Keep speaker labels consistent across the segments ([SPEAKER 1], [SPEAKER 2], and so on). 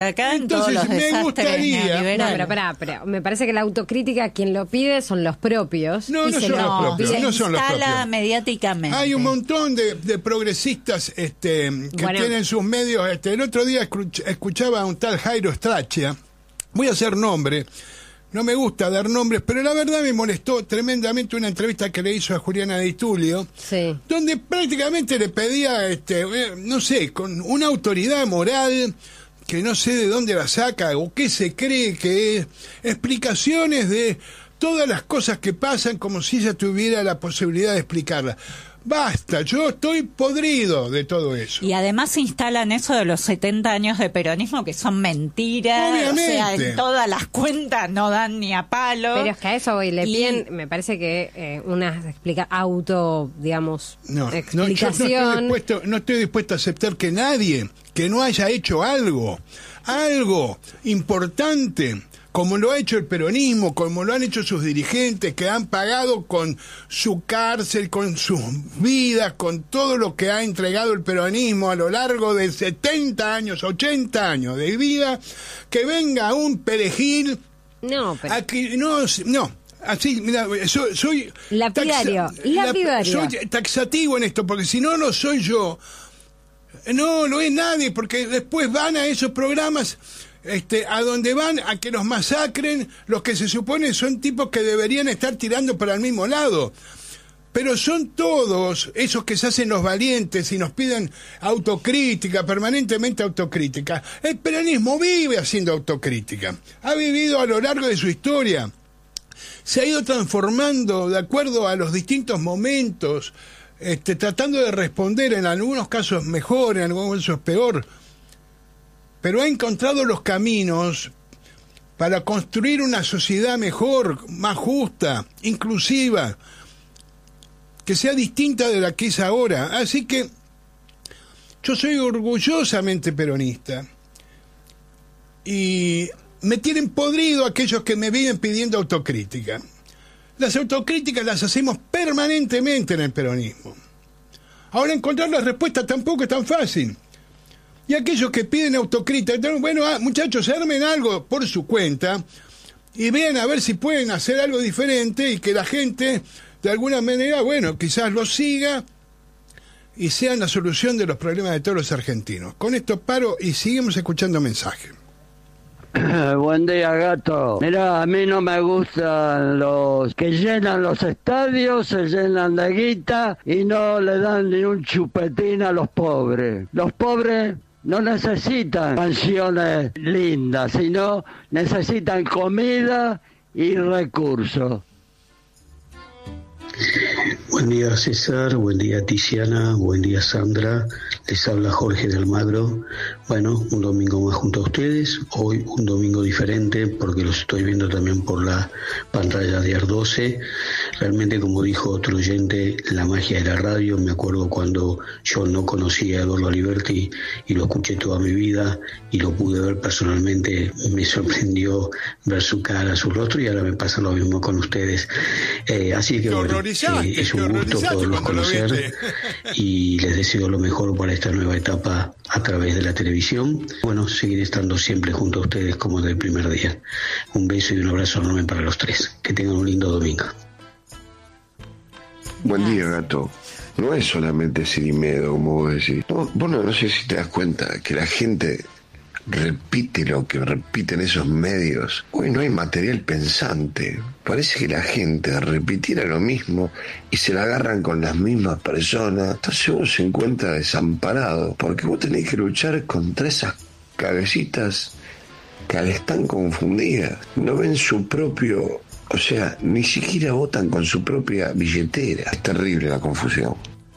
[SPEAKER 1] acá en todos
[SPEAKER 2] Entonces,
[SPEAKER 1] los
[SPEAKER 2] me
[SPEAKER 1] desastres
[SPEAKER 2] gustaría-
[SPEAKER 1] neoliberales.
[SPEAKER 3] No, pero me parece que la autocrítica, quien lo pide son los propios.
[SPEAKER 2] No,
[SPEAKER 3] y
[SPEAKER 2] no
[SPEAKER 3] se
[SPEAKER 2] son
[SPEAKER 3] lo
[SPEAKER 2] los propios,
[SPEAKER 3] piden.
[SPEAKER 2] no son los
[SPEAKER 1] instala
[SPEAKER 2] propios.
[SPEAKER 1] mediáticamente.
[SPEAKER 2] Hay un montón de progresistas que
[SPEAKER 3] Bueno.
[SPEAKER 2] tienen sus medios. El otro día escuchaba a un tal Jairo Strachia. Voy a hacer nombre. No me gusta dar nombres, pero la verdad me molestó tremendamente una entrevista que le hizo a Juliana Di Tulio,
[SPEAKER 3] Sí.
[SPEAKER 2] donde prácticamente le pedía, no sé, con una autoridad moral que no sé de dónde la saca o qué se cree que es, explicaciones de todas las cosas que pasan como si ella tuviera la posibilidad de explicarlas. Basta, yo estoy podrido de todo eso.
[SPEAKER 1] Y además instalan eso de los 70 años de peronismo, que son mentiras.
[SPEAKER 2] Obviamente.
[SPEAKER 1] O sea, en todas las cuentas no dan ni a palo.
[SPEAKER 3] Pero es que a eso voy, le
[SPEAKER 1] Y-
[SPEAKER 3] piden, me parece que una digamos,
[SPEAKER 2] No,
[SPEAKER 3] explicación.
[SPEAKER 2] no estoy dispuesto a aceptar que nadie que no haya hecho algo importante, como lo ha hecho el peronismo, como lo han hecho sus dirigentes, que han pagado con su cárcel, con sus vidas, con todo lo que ha entregado el peronismo a lo largo de 70 años, 80 años de vida, que venga un perejil
[SPEAKER 3] No, pero
[SPEAKER 2] aquí, no, así, mira, soy
[SPEAKER 3] Lapidario.
[SPEAKER 2] soy taxativo en esto, porque si no, no soy yo. No, no es nadie, porque después van a esos programas a donde van a que los masacren los que se supone son tipos que deberían estar tirando para el mismo lado. Pero son todos esos que se hacen los valientes y nos piden autocrítica, permanentemente autocrítica. El peronismo vive haciendo autocrítica. Ha vivido a lo largo de su historia. Se ha ido transformando de acuerdo a los distintos momentos, tratando de responder, en algunos casos mejor, en algunos casos peor, pero ha encontrado los caminos para construir una sociedad mejor, más justa, inclusiva, que sea distinta de la que es ahora. Así que yo soy orgullosamente peronista y me tienen podrido aquellos que me viven pidiendo autocrítica. Las autocríticas las hacemos permanentemente en el peronismo. Ahora encontrar la respuesta tampoco es tan fácil. Y aquellos que piden autocrítica, bueno, muchachos, armen algo por su cuenta y vean a ver si pueden hacer algo diferente y que la gente, de alguna manera, bueno, quizás lo siga y sean la solución de los problemas de todos los argentinos. Con esto paro y seguimos escuchando mensajes.
[SPEAKER 4] Buen día, gato. Mira, a mí no me gustan los que llenan los estadios, se llenan de guita y no le dan ni un chupetín a los pobres. Los pobres no necesitan canciones lindas, sino necesitan comida y recursos.
[SPEAKER 5] Buen día, César, buen día, Tiziana, buen día, Sandra. Les habla Jorge de Almagro. Bueno, un domingo más junto a ustedes. Hoy un domingo diferente porque los estoy viendo también por la pantalla de AR12. Realmente, como dijo otro oyente, la magia de la radio. Me acuerdo cuando yo no conocía a Eduardo Aliberti y lo escuché toda mi vida y lo pude ver personalmente. Me sorprendió ver su cara, su rostro, y ahora me pasa lo mismo con ustedes. Así que bueno, es un gusto poderlos conocer y les deseo lo mejor para esta nueva etapa a través de la televisión. Bueno, seguiré estando siempre junto a ustedes como desde el primer día. Un beso y un abrazo enorme para los tres. Que tengan un lindo domingo.
[SPEAKER 6] Buen día, gato. No es solamente Sirimedo, como vos decís. No sé si te das cuenta que la gente repite lo que repiten esos medios. Hoy no hay material pensante. Parece que la gente repitiera lo mismo y se la agarran con las mismas personas. Entonces uno se encuentra desamparado, porque vos tenés que luchar contra esas cabecitas que están confundidas. No ven su propio... O sea, ni siquiera votan con su propia billetera. Es terrible la confusión.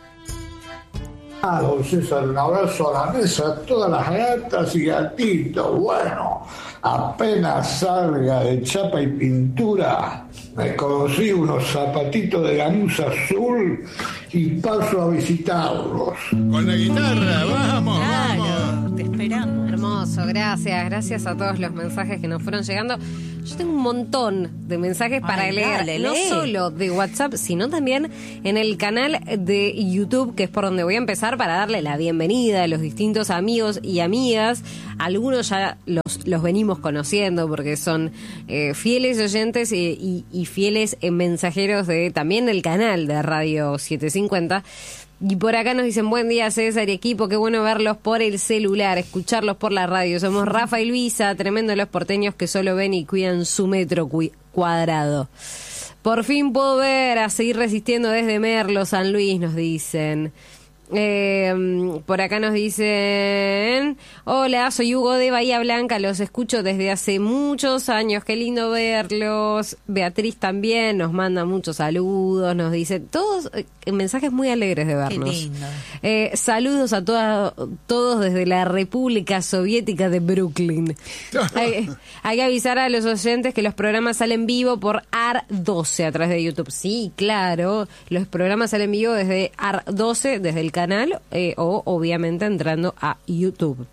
[SPEAKER 7] César, un abrazo a la mesa, todas las gatas y gatitos. Bueno, apenas salga de chapa y pintura, me conocí unos zapatitos de gamuza azul y paso a visitarlos.
[SPEAKER 2] Con la guitarra, vamos,
[SPEAKER 1] Claro,
[SPEAKER 2] vamos.
[SPEAKER 1] te esperamos.
[SPEAKER 3] Hermoso, gracias a todos los mensajes que nos fueron llegando. Yo tengo un montón de mensajes para leer,
[SPEAKER 1] dale,
[SPEAKER 3] no
[SPEAKER 1] lee.
[SPEAKER 3] solo de WhatsApp, sino también en el canal de YouTube, que es por donde voy a empezar para darle la bienvenida a los distintos amigos y amigas. Algunos ya los venimos conociendo porque son fieles oyentes y fieles mensajeros también del canal de Radio 750. Y por acá nos dicen, buen día César y equipo, qué bueno verlos por el celular, escucharlos por la radio. Somos Rafa y Luisa, tremendo los porteños que solo ven y cuidan su metro cuadrado. Por fin puedo ver, a seguir resistiendo desde Merlo, San Luis, nos dicen. Por acá nos dicen, hola, soy Hugo de Bahía Blanca, los escucho desde hace muchos años, qué lindo verlos. Beatriz también nos manda muchos saludos, nos dice todos mensajes muy alegres de vernos.
[SPEAKER 1] Qué lindo.
[SPEAKER 3] Saludos a todos desde la República Soviética de Brooklyn. Hay que avisar a los oyentes que los programas salen vivo por AR12 a través de YouTube. Sí, claro, los programas salen vivo desde AR12, desde el canal, o obviamente entrando a YouTube.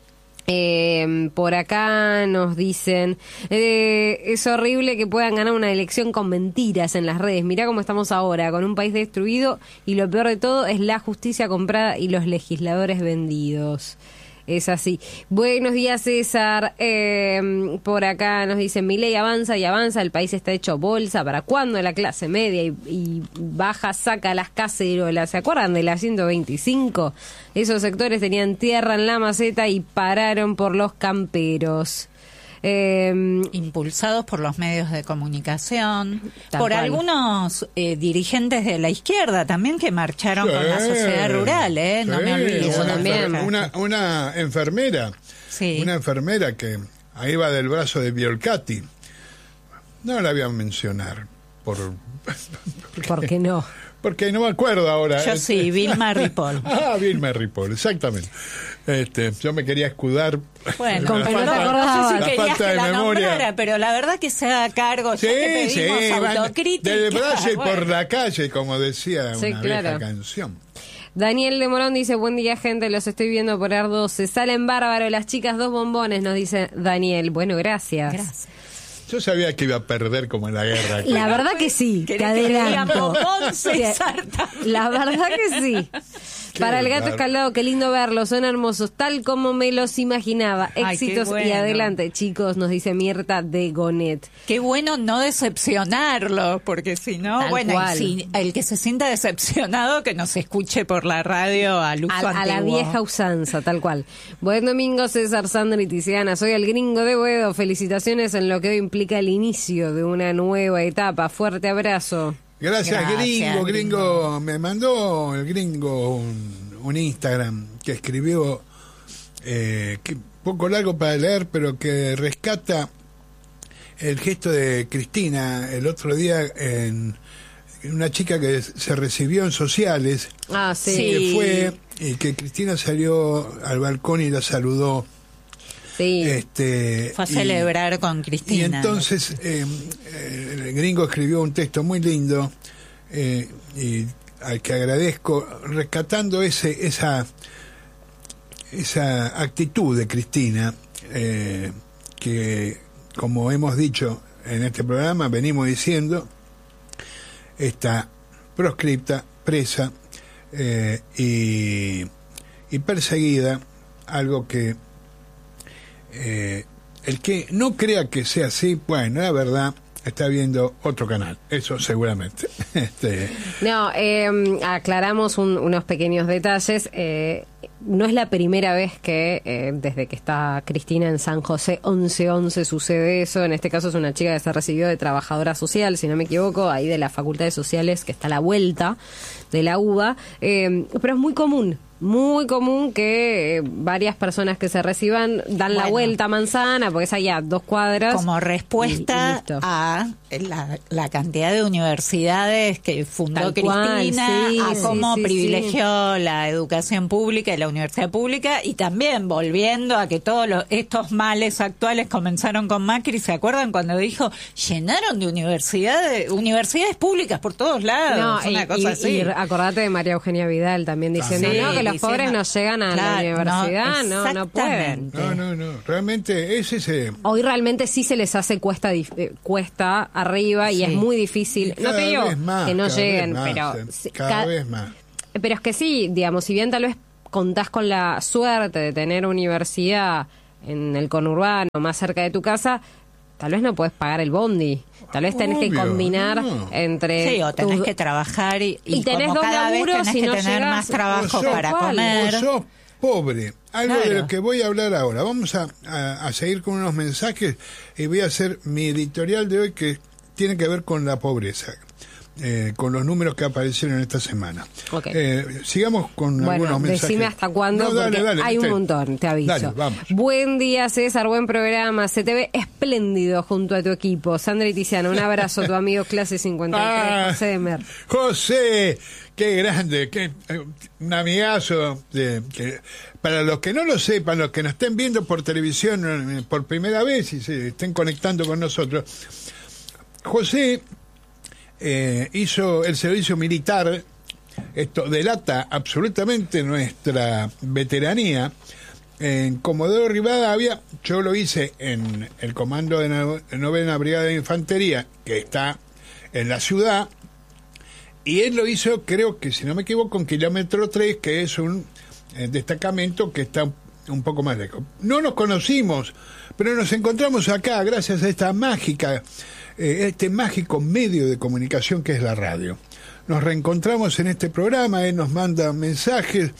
[SPEAKER 3] Por acá nos dicen, es horrible que puedan ganar una elección con mentiras en las redes. Mirá cómo estamos ahora, con un país destruido, y lo peor de todo es la justicia comprada y los legisladores vendidos. Es así. Buenos días, César. Por acá nos dicen, Milei avanza y avanza, el país está hecho bolsa. ¿Para cuándo la clase media y baja saca las cacerolas? ¿Se acuerdan de la 125? Esos sectores tenían tierra en la maceta y pararon por los camperos.
[SPEAKER 1] Impulsados por los medios de comunicación, por algunos dirigentes de la izquierda también que marcharon con la sociedad rural, no me olvido.
[SPEAKER 2] Una enfermera, una enfermera que ahí va del brazo de Biolcati. No la voy a mencionar ¿Por
[SPEAKER 3] qué no?
[SPEAKER 2] Porque no me acuerdo ahora.
[SPEAKER 1] Yo sí, Vilma Ripoll.
[SPEAKER 2] Vilma Ripoll, exactamente. Yo me quería escudar.
[SPEAKER 1] Bueno,
[SPEAKER 3] no sé
[SPEAKER 1] si querías que la nombrara, pero la verdad que se haga cargo. Ya que pedimos autocrítica.
[SPEAKER 2] Del brazo y por la calle, como decía una vieja canción.
[SPEAKER 3] Daniel de Morón dice, buen día gente, los estoy viendo por AR12. Salen bárbaro las chicas, 2 bombones, nos dice Daniel. Bueno, gracias.
[SPEAKER 2] Yo sabía que iba a perder como en la guerra.
[SPEAKER 3] La verdad que sí, te adelanto. La verdad que sí. Para el gato escaldado, qué lindo verlos, son hermosos, tal como me los imaginaba. Éxitos y adelante, chicos, nos dice Mirta de Gonet.
[SPEAKER 1] Qué bueno no decepcionarlo, porque si no, el que se sienta decepcionado, que nos escuche por la radio al uso antiguo.
[SPEAKER 3] A la vieja usanza, tal cual. Buen domingo, César, Sandra y Tiziana, soy el gringo de Boedo, felicitaciones en lo que hoy implica el inicio de una nueva etapa. Fuerte abrazo.
[SPEAKER 2] Gracias, gringo. Me mandó el gringo un Instagram que escribió, poco largo para leer, pero que rescata el gesto de Cristina el otro día en una chica que se recibió en sociales. Que fue, y que Cristina salió al balcón y la saludó.
[SPEAKER 3] Sí.
[SPEAKER 1] Fue a celebrar con Cristina.
[SPEAKER 2] Y entonces el gringo escribió un texto muy lindo y al que agradezco, rescatando esa actitud de Cristina, que como hemos dicho en este programa, venimos diciendo, está proscripta, presa y perseguida, algo que el que no crea que sea así, bueno, la verdad, está viendo otro canal, eso seguramente.
[SPEAKER 3] No, aclaramos unos pequeños detalles. No es la primera vez que desde que está Cristina en San José 1111 sucede eso. En este caso es una chica que se recibió de trabajadora social, si no me equivoco, ahí de la Facultad de Sociales, que está a la vuelta de la UBA, pero es muy común que varias personas que se reciban dan la vuelta a Manzana, porque es allá 2 cuadras.
[SPEAKER 1] Como respuesta a la cantidad de universidades que fundó Cristina, a cómo privilegió la educación pública y la universidad pública, y también volviendo a que todos estos males actuales comenzaron con Macri. ¿Se acuerdan cuando dijo, llenaron de universidades públicas por todos lados? Una cosa así.
[SPEAKER 3] Y acordate de María Eugenia Vidal también diciendo, que los pobres no llegan a la universidad, no pueden.
[SPEAKER 2] No, realmente es ese...
[SPEAKER 3] Hoy realmente sí se les hace cuesta arriba y es muy difícil. No te digo que no lleguen, pero...
[SPEAKER 2] Cada vez más.
[SPEAKER 3] Pero es que sí, digamos, si bien tal vez contás con la suerte de tener universidad en el conurbano, más cerca de tu casa, tal vez no podés pagar el bondi. Tal vez tenés que combinar entre...
[SPEAKER 1] Sí, o tenés que trabajar y
[SPEAKER 3] tenés
[SPEAKER 1] como
[SPEAKER 3] dos
[SPEAKER 1] cada vez
[SPEAKER 3] laburos
[SPEAKER 1] tenés
[SPEAKER 3] y
[SPEAKER 1] que
[SPEAKER 3] no
[SPEAKER 1] tener
[SPEAKER 3] llegás.
[SPEAKER 1] más trabajo para comer.
[SPEAKER 2] O sos pobre. Algo de lo que voy a hablar ahora. Vamos a seguir con unos mensajes y voy a hacer mi editorial de hoy que tiene que ver con la pobreza. Con los números que aparecieron esta semana. Sigamos con algunos mensajes.
[SPEAKER 3] Decime hasta cuándo, porque
[SPEAKER 2] dale,
[SPEAKER 3] hay un montón, te aviso.
[SPEAKER 2] Dale, vamos.
[SPEAKER 3] Buen día, César, buen programa. Se te ve espléndido junto a tu equipo. Sandra y Tiziano, un abrazo, tu amigo Clase 53, José de Mer.
[SPEAKER 2] José, qué grande, un amigazo. Que, para los que no lo sepan, los que nos estén viendo por televisión por primera vez y se estén conectando con nosotros, José... hizo el servicio militar. Esto delata absolutamente nuestra veteranía. En Comodoro Rivadavia, yo lo hice en el comando de 9ª Brigada de Infantería, que está en la ciudad, y él lo hizo, creo que si no me equivoco, en kilómetro 3, que es un destacamento que está un poco más lejos. No nos conocimos, pero nos encontramos acá gracias a esta este mágico medio de comunicación que es la radio. Nos reencontramos en este programa, él nos manda mensajes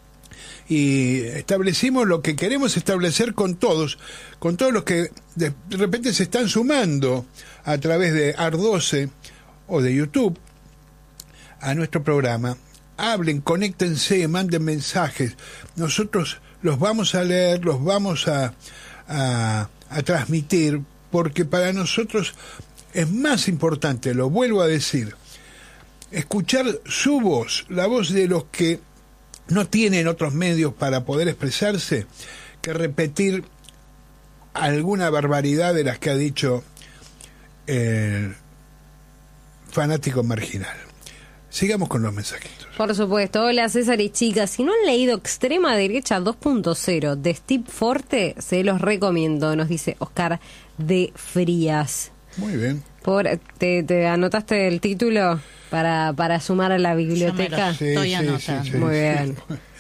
[SPEAKER 2] y establecimos lo que queremos establecer con todos los que de repente se están sumando a través de AR12 o de YouTube a nuestro programa. Hablen, conéctense, manden mensajes. Nosotros los vamos a leer, los vamos a transmitir, porque para nosotros es más importante, lo vuelvo a decir, escuchar su voz, la voz de los que no tienen otros medios para poder expresarse, que repetir alguna barbaridad de las que ha dicho el fanático marginal. Sigamos con los mensajitos.
[SPEAKER 3] Por supuesto. Hola, César y chicas. Si no han leído Extrema Derecha 2.0 de Steve Forte, se los recomiendo, nos dice Oscar de Frías.
[SPEAKER 2] Muy bien.
[SPEAKER 3] ¿Te anotaste el título para sumar a la biblioteca?
[SPEAKER 1] Estoy anotando.
[SPEAKER 3] Muy bien.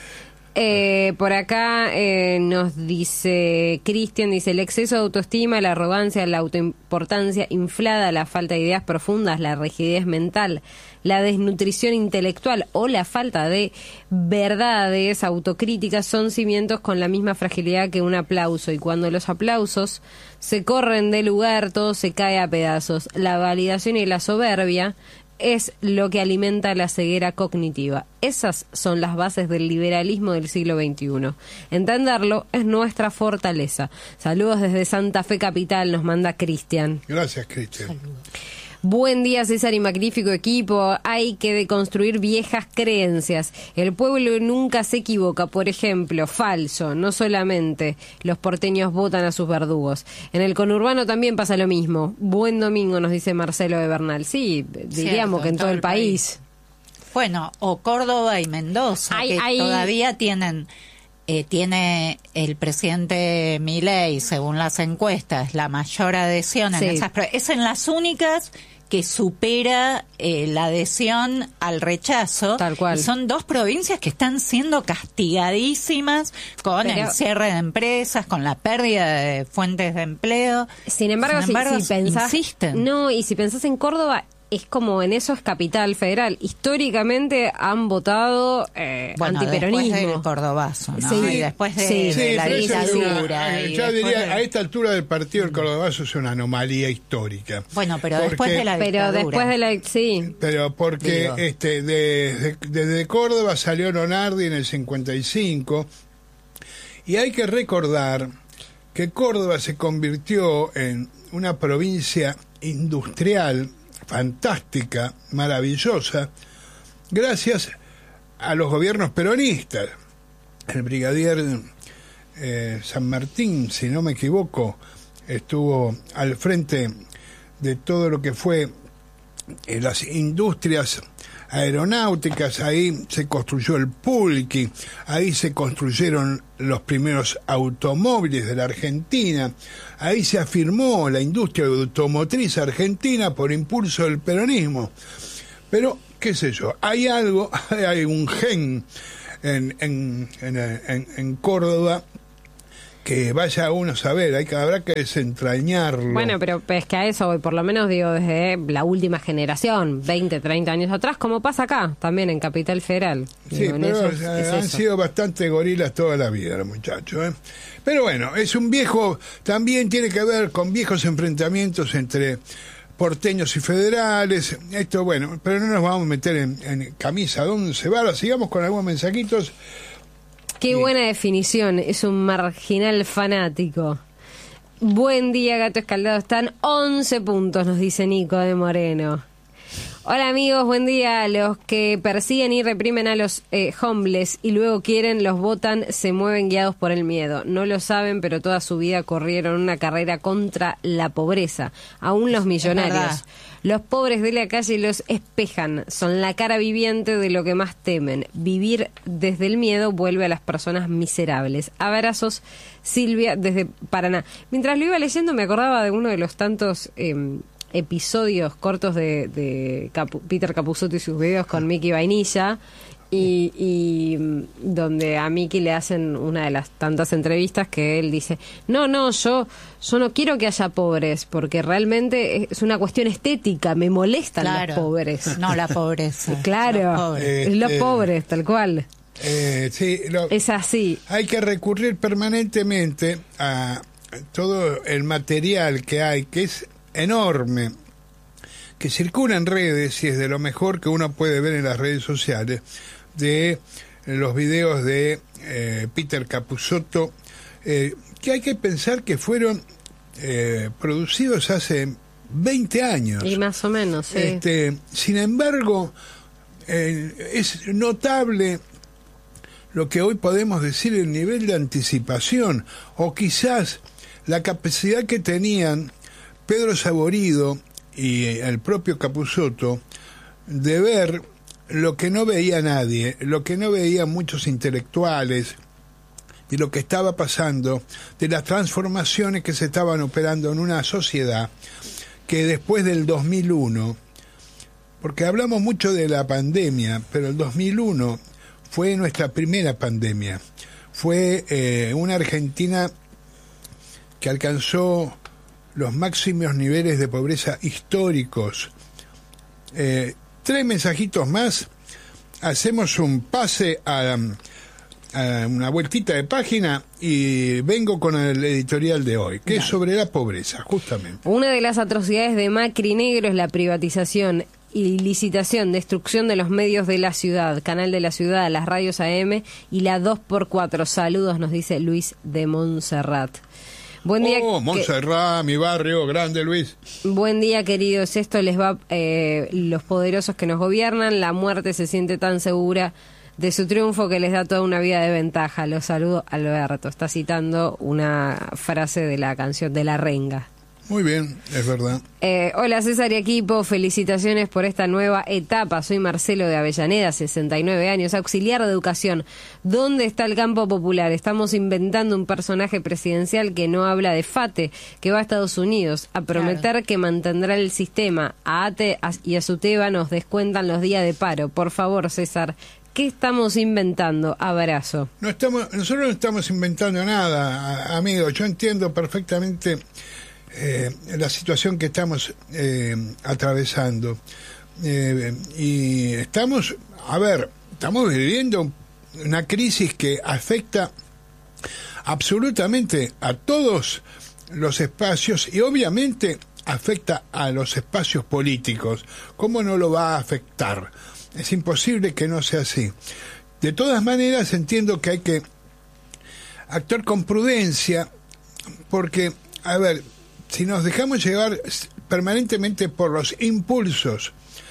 [SPEAKER 3] Por acá nos dice Cristian, dice: el exceso de autoestima, la arrogancia, la autoimportancia inflada, la falta de ideas profundas, la rigidez mental, la desnutrición intelectual o la falta de verdades autocríticas son cimientos con la misma fragilidad que un aplauso, y cuando los aplausos se corren de lugar todo se cae a pedazos. La validación y la soberbia es lo que alimenta la ceguera cognitiva. Esas son las bases del liberalismo del siglo XXI. Entenderlo es nuestra fortaleza. Saludos desde Santa Fe Capital, nos manda Cristian.
[SPEAKER 2] Gracias, Cristian.
[SPEAKER 3] Saludos. Buen día, César y magnífico equipo. Hay que deconstruir viejas creencias. El pueblo nunca se equivoca. Por ejemplo, falso. No solamente los porteños votan a sus verdugos. En el conurbano también pasa lo mismo. Buen domingo, nos dice Marcelo de Bernal. Sí, diríamos que en todo el país.
[SPEAKER 1] Bueno, o Córdoba y Mendoza, que todavía tiene el presidente Milei, según las encuestas, la mayor adhesión en esas. Es en las únicas que supera la adhesión al rechazo.
[SPEAKER 3] Tal cual.
[SPEAKER 1] Y son dos provincias que están siendo castigadísimas con el cierre de empresas, con la pérdida de fuentes de empleo.
[SPEAKER 3] Sin embargo, si pensás,
[SPEAKER 1] insisten.
[SPEAKER 3] No, y si pensás en Córdoba, es como en eso es capital federal. Históricamente han votado antiperonismo.
[SPEAKER 1] Después del cordobazo, ¿no?
[SPEAKER 3] Sí.
[SPEAKER 1] Y después de la dictadura.
[SPEAKER 2] Yo diría, a esta altura del partido, el cordobazo es una anomalía histórica.
[SPEAKER 1] Bueno, pero después de la dictadura.
[SPEAKER 3] Pero después de la... Sí.
[SPEAKER 2] Pero porque desde Córdoba salió Lonardi en el 55, y hay que recordar que Córdoba se convirtió en una provincia industrial fantástica, maravillosa, gracias a los gobiernos peronistas. El brigadier San Martín, si no me equivoco, estuvo al frente de todo lo que fue las industrias aeronáuticas, ahí se construyó el Pulqui, ahí se construyeron los primeros automóviles de la Argentina, ahí se afirmó la industria automotriz argentina por impulso del peronismo. Pero, qué sé yo, hay algo, hay un gen en Córdoba que vaya uno a saber, habrá que desentrañarlo.
[SPEAKER 3] Bueno, pero es que a eso voy, por lo menos digo, desde la última generación, 20, 30 años atrás, como pasa acá, también en Capital Federal.
[SPEAKER 2] Sí,
[SPEAKER 3] digo,
[SPEAKER 2] pero
[SPEAKER 3] han
[SPEAKER 2] sido bastante gorilas toda la vida los muchachos, ¿eh? Pero bueno, es un viejo, también tiene que ver con viejos enfrentamientos entre porteños y federales. Esto, bueno, pero no nos vamos a meter en camisa de once varas. Sigamos con algunos mensajitos.
[SPEAKER 3] Qué buena definición, es un marginal fanático. Buen día, Gato Escaldado. Están 11 puntos, nos dice Nico de Moreno. Hola amigos, buen día. Los que persiguen y reprimen a los homeless y luego quieren, los votan, se mueven guiados por el miedo. No lo saben, pero toda su vida corrieron una carrera contra la pobreza. Aún los millonarios. Los pobres de la calle los espejan, son la cara viviente de lo que más temen. Vivir desde el miedo vuelve a las personas miserables. Abrazos, Silvia, desde Paraná. Mientras lo iba leyendo me acordaba de uno de los tantos episodios cortos de Peter Capusotto y sus videos con Mickey Vainilla, y donde a Mickey le hacen una de las tantas entrevistas que él dice, no, yo no quiero que haya pobres, porque realmente es una cuestión estética, me molestan los pobres.
[SPEAKER 1] No la pobreza.
[SPEAKER 3] Claro, los pobres, tal cual.
[SPEAKER 2] Sí,
[SPEAKER 3] es así.
[SPEAKER 2] Hay que recurrir permanentemente a todo el material que hay, que es enorme, que circula en redes y es de lo mejor que uno puede ver en las redes sociales, de los videos de Peter Capusotto, que hay que pensar que fueron producidos hace 20 años.
[SPEAKER 3] Y más o menos, sí.
[SPEAKER 2] Sin embargo, es notable lo que hoy podemos decir, el nivel de anticipación, o quizás la capacidad que tenían Pedro Saborido y el propio Capusotto de ver lo que no veía nadie, lo que no veían muchos intelectuales, de lo que estaba pasando, de las transformaciones que se estaban operando en una sociedad que después del 2001, porque hablamos mucho de la pandemia, pero el 2001 fue nuestra primera pandemia, fue una Argentina que alcanzó los máximos niveles de pobreza históricos. 3 mensajitos más, hacemos un pase a una vueltita de página y vengo con el editorial de hoy, que es sobre la pobreza, justamente.
[SPEAKER 3] Una de las atrocidades de Macri Negro es la privatización y licitación, destrucción de los medios de la ciudad, Canal de la Ciudad, las radios AM y la 2x4. Saludos, nos dice Luis de Montserrat. Buen día.
[SPEAKER 2] Montserrat, mi barrio, grande Luis.
[SPEAKER 3] Buen día, queridos. Esto les va los poderosos que nos gobiernan. La muerte se siente tan segura de su triunfo que les da toda una vida de ventaja. Los saludo, Alberto. Está citando una frase de la canción de La Renga.
[SPEAKER 2] Muy bien, es verdad.
[SPEAKER 3] Hola César y equipo, felicitaciones por esta nueva etapa. Soy Marcelo de Avellaneda, 69 años, auxiliar de educación. ¿Dónde está el campo popular? Estamos inventando un personaje presidencial que no habla de FATE, que va a Estados Unidos a prometer que mantendrá el sistema. A ATE y a SUTEBA nos descuentan los días de paro. Por favor, César, ¿qué estamos inventando? Abrazo.
[SPEAKER 2] Nosotros no estamos inventando nada, amigo. Yo entiendo perfectamente la situación que estamos atravesando, y estamos viviendo una crisis que afecta absolutamente a todos los espacios y obviamente afecta a los espacios políticos. ¿Cómo no lo va a afectar? Es imposible que no sea así. De todas maneras, entiendo que hay que actuar con prudencia, porque, si nos dejamos llevar permanentemente por los impulsos,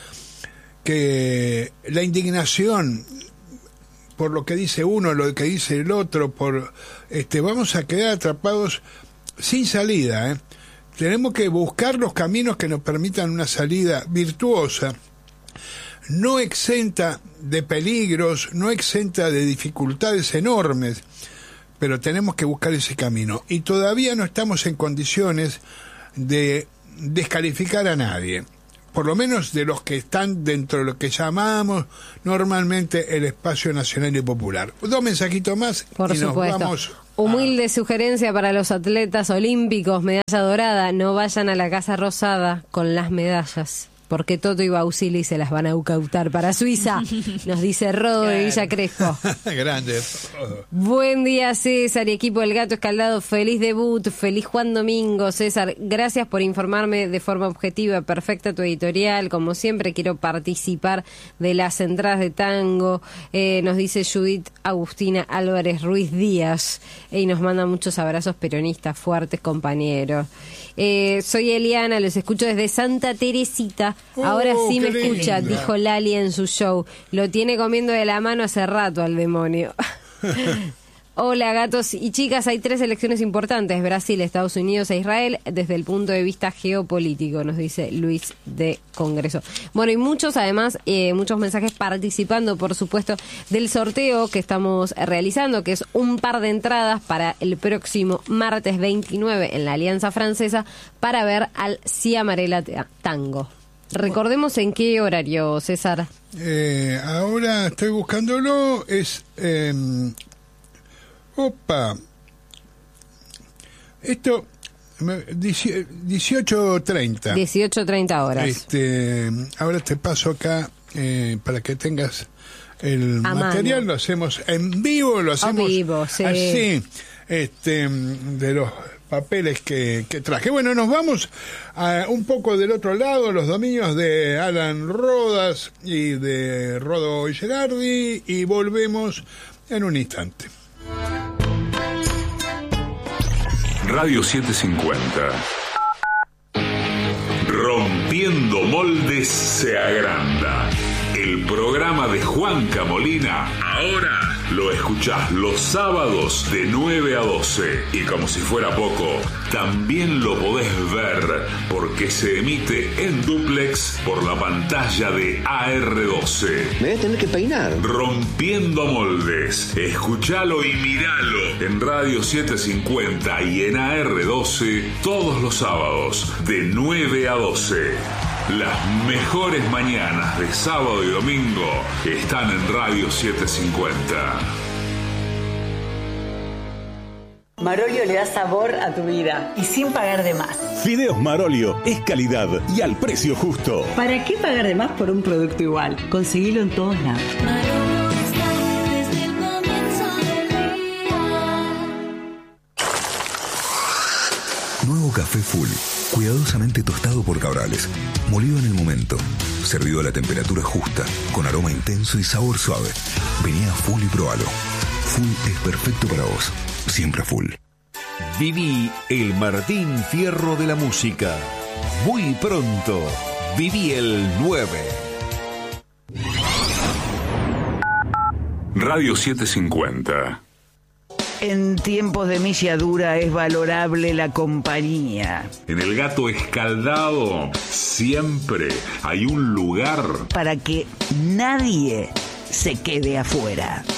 [SPEAKER 2] que la indignación por lo que dice uno, lo que dice el otro, vamos a quedar atrapados sin salida, Tenemos que buscar los caminos que nos permitan una salida virtuosa. no exenta de peligros, no exenta de dificultades enormes, pero tenemos que buscar ese camino. Y todavía no estamos en condiciones de descalificar a nadie, por lo menos de los que están dentro de lo que llamamos normalmente el espacio nacional y popular. 2 mensajitos más
[SPEAKER 3] por
[SPEAKER 2] y
[SPEAKER 3] supuesto.
[SPEAKER 2] Nos vamos.
[SPEAKER 3] Humilde sugerencia para los atletas olímpicos, medalla dorada, no vayan a la Casa Rosada con las medallas, porque Toto y Bausili se las van a incautar para Suiza, nos dice Rodo de Villa Crespo.
[SPEAKER 2] Grande.
[SPEAKER 3] Buen día, César y equipo del Gato Escaldado, feliz debut, feliz Juan Domingo. César, gracias por informarme de forma objetiva, perfecta tu editorial, como siempre quiero participar de las entradas de tango, nos dice Judith Agustina Álvarez Ruiz Díaz, y nos manda muchos abrazos peronistas, fuertes compañeros. Soy Eliana, los escucho desde Santa Teresita. Ahora sí me escucha, dijo Lali en su show. Lo tiene comiendo de la mano hace rato al demonio. Hola gatos y chicas, hay 3 elecciones importantes, Brasil, Estados Unidos e Israel, desde el punto de vista geopolítico, nos dice Luis de Congreso. Bueno, y muchos además, muchos mensajes participando, por supuesto, del sorteo que estamos realizando, que es un par de entradas para el próximo martes 29 en la Alianza Francesa para ver al Ciamarela Tango. Recordemos en qué horario, César.
[SPEAKER 2] Ahora estoy buscándolo, es... Esto 18:30.
[SPEAKER 3] 18:30 horas.
[SPEAKER 2] Ahora te paso acá para que tengas el
[SPEAKER 3] a
[SPEAKER 2] material.
[SPEAKER 3] Mano.
[SPEAKER 2] Lo hacemos en vivo, lo hacemos
[SPEAKER 3] vivo, sí.
[SPEAKER 2] así, de los papeles que traje. Bueno, nos vamos un poco del otro lado, los dominios de Alan Rodas y de Rodo Gerardi, y volvemos en un instante.
[SPEAKER 8] Radio 750. Rompiendo moldes se agranda. El programa de Juanca Molina, ahora lo escuchás los sábados de 9 a 12. Y como si fuera poco, también lo podés ver porque se emite en dúplex por la pantalla de AR12.
[SPEAKER 6] Me voy a tener que peinar.
[SPEAKER 8] Rompiendo moldes. Escuchalo y miralo en Radio 750 y en AR12 todos los sábados de 9 a 12. Las mejores mañanas de sábado y domingo están en Radio 750.
[SPEAKER 9] Marolio le da sabor a tu vida y sin pagar de más.
[SPEAKER 10] Fideos Marolio es calidad y al precio justo.
[SPEAKER 9] ¿Para qué pagar de más por un producto igual? Conseguilo en todos lados.
[SPEAKER 11] Marolio está desde el comienzo del día.
[SPEAKER 12] Nuevo café Full, cuidadosamente tostado por Cabrales, molido en el momento, servido a la temperatura justa, con aroma intenso y sabor suave. Vení a Full y probalo. Full es perfecto para vos, siempre Full.
[SPEAKER 13] Viví el Martín Fierro de la música. Muy pronto, viví el 9.
[SPEAKER 8] Radio 750.
[SPEAKER 14] En tiempos de milla dura es valorable la compañía.
[SPEAKER 8] En el Gato Escaldado siempre hay un lugar
[SPEAKER 14] para que nadie se quede afuera.